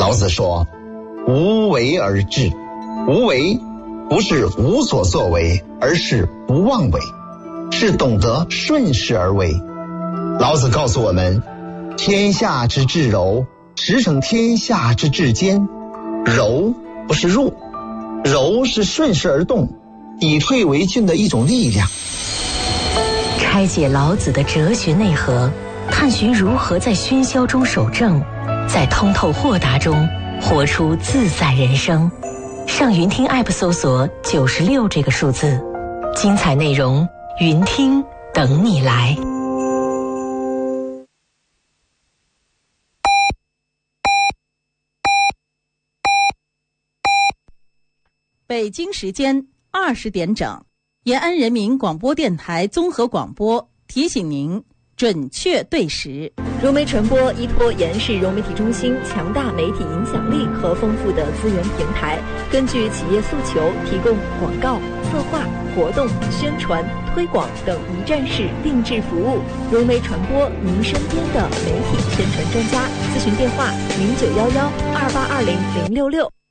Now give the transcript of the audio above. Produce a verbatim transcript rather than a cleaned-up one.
老子说，无为而治。无为不是无所作为，而是不妄为，是懂得顺势而为。老子告诉我们，天下之至柔，驰骋天下之至坚。柔不是弱，柔是顺势而动，以退为进的一种力量。 拆解老子的哲学内核，探寻如何在喧嚣中守正，在通透豁达中活出自在人生。上云听 App 搜索九十六这个数字，精彩内容云听等你来。 北京时间二十点整，延安人民广播电台综合广播提醒您准确对时。 融媒传播依托延世融媒体中心强大媒体影响力和丰富的资源平台，根据企业诉求提供广告、策划、活动、宣传、推广等一站式定制服务。融媒传播，您身边的媒体宣传专家。咨询电话：零九幺幺二八二零零六六。